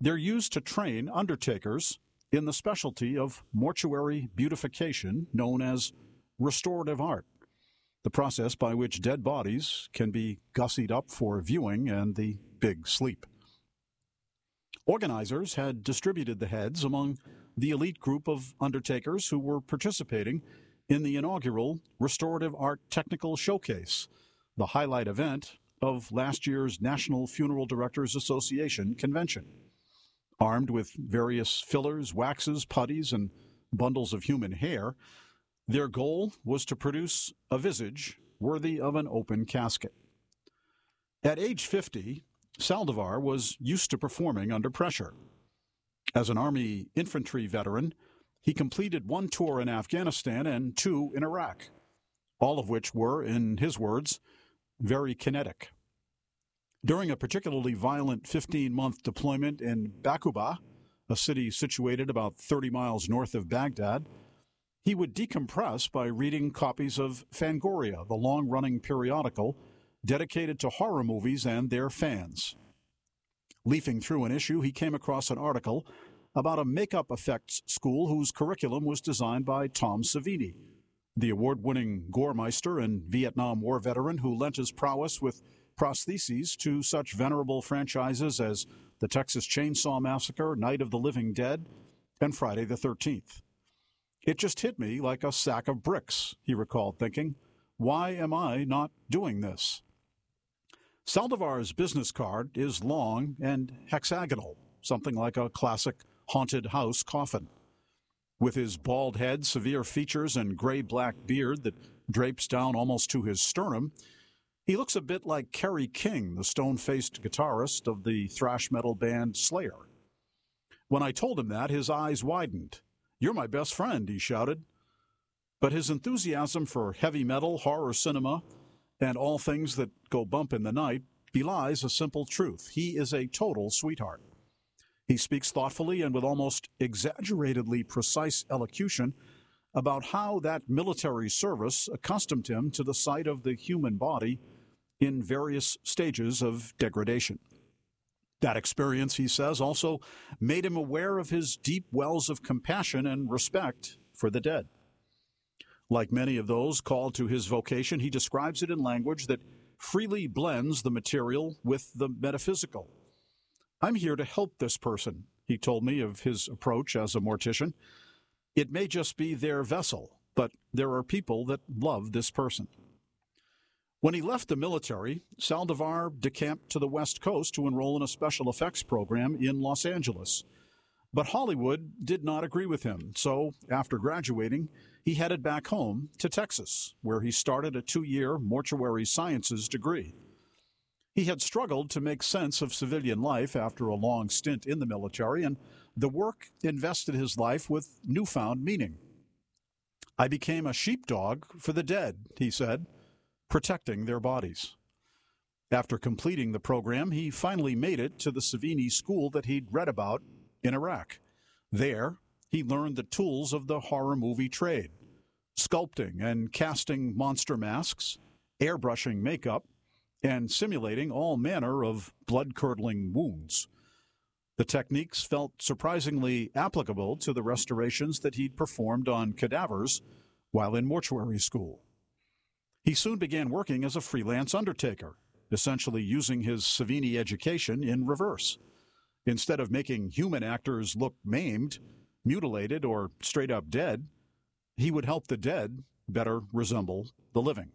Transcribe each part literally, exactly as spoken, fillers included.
They're used to train undertakers in the specialty of mortuary beautification known as restorative art, the process by which dead bodies can be gussied up for viewing and the big sleep. Organizers had distributed the heads among the elite group of undertakers who were participating in the inaugural Restorative Art Technical Showcase, the highlight event of last year's National Funeral Directors Association convention. Armed with various fillers, waxes, putties, and bundles of human hair, their goal was to produce a visage worthy of an open casket. At age fifty, Saldivar was used to performing under pressure. As an Army infantry veteran, he completed one tour in Afghanistan and two in Iraq, all of which were, in his words, very kinetic. During a particularly violent fifteen-month deployment in Bakuba, a city situated about thirty miles north of Baghdad, he would decompress by reading copies of Fangoria, the long-running periodical dedicated to horror movies and their fans. Leafing through an issue, he came across an article about a makeup effects school whose curriculum was designed by Tom Savini, the award-winning goremeister and Vietnam War veteran who lent his prowess with prostheses to such venerable franchises as the Texas Chainsaw Massacre, Night of the Living Dead, and Friday the thirteenth. It just hit me like a sack of bricks, he recalled, thinking, why am I not doing this? Saldivar's business card is long and hexagonal, something like a classic haunted house coffin. With his bald head, severe features, and gray-black beard that drapes down almost to his sternum, he looks a bit like Kerry King, the stone-faced guitarist of the thrash metal band Slayer. When I told him that, his eyes widened. "You're my best friend," he shouted. But his enthusiasm for heavy metal, horror cinema, and all things that go bump in the night belies a simple truth. He is a total sweetheart. He speaks thoughtfully and with almost exaggeratedly precise elocution about how that military service accustomed him to the sight of the human body in various stages of degradation. That experience, he says, also made him aware of his deep wells of compassion and respect for the dead. Like many of those called to his vocation, he describes it in language that freely blends the material with the metaphysical. "I'm here to help this person," he told me of his approach as a mortician. "It may just be their vessel, but there are people that love this person." When he left the military, Saldivar decamped to the West Coast to enroll in a special effects program in Los Angeles. But Hollywood did not agree with him, so after graduating, he headed back home to Texas, where he started a two-year mortuary sciences degree. He had struggled to make sense of civilian life after a long stint in the military, and the work invested his life with newfound meaning. "I became a sheepdog for the dead," he said, protecting their bodies. After completing the program, he finally made it to the Savini school that he'd read about in Iraq. There, he learned the tools of the horror movie trade: sculpting and casting monster masks, airbrushing makeup, and simulating all manner of blood-curdling wounds. The techniques felt surprisingly applicable to the restorations that he'd performed on cadavers while in mortuary school. He soon began working as a freelance undertaker, essentially using his Savini education in reverse. Instead of making human actors look maimed, mutilated, or straight up dead, he would help the dead better resemble the living.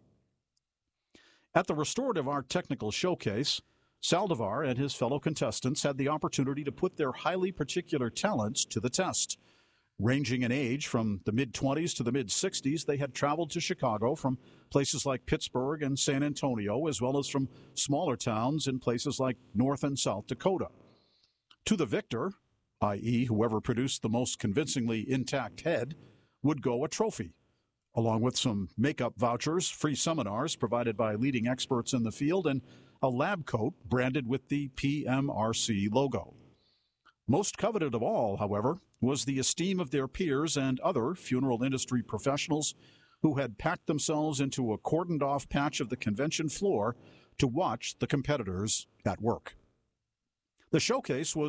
At the Restorative Art Technical Showcase, Saldivar and his fellow contestants had the opportunity to put their highly particular talents to the test. Ranging in age from the mid-twenties to the mid-sixties, they had traveled to Chicago from places like Pittsburgh and San Antonio, as well as from smaller towns in places like North and South Dakota. To the victor, that is, whoever produced the most convincingly intact head, would go a trophy, along with some makeup vouchers, free seminars provided by leading experts in the field, and a lab coat branded with the P M R C logo. Most coveted of all, however, was the esteem of their peers and other funeral industry professionals who had packed themselves into a cordoned-off patch of the convention floor to watch the competitors at work. The showcase was